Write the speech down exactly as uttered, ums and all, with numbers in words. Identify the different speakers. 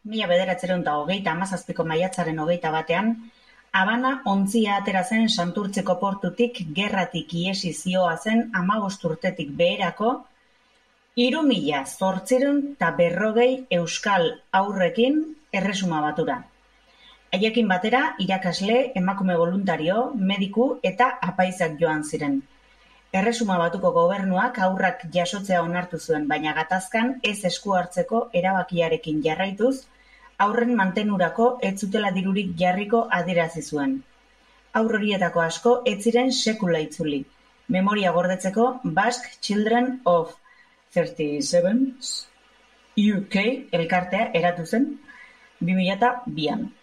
Speaker 1: Mila bederatziehun eta hogeita hamazazpiko maiatzaren hogeita batean, Habana ontzia atera zen Santurtzeko portutik gerratik ihesi zihoazen hamabost urtetik beherako hiru mila zortziehun eta berrogei euskal haurrekin Erresuma Batura. Haiekin batera, irakasle, emakume boluntario, mediku eta apaizak joan ziren. Erresuma Batuko gobernuak haurrak jasotzea onartu zuen, baina gatazkan ez esku hartzeko erabakiarekin jarraituz, haurren mantenurako ez zutela dirurik jarriko adierazi zuen. Haur horietako asko ez ziren sekula itzuli. Memoria gordetzeko Basque Children of thirty-seven U K elkartea eratu zen bi mila bian.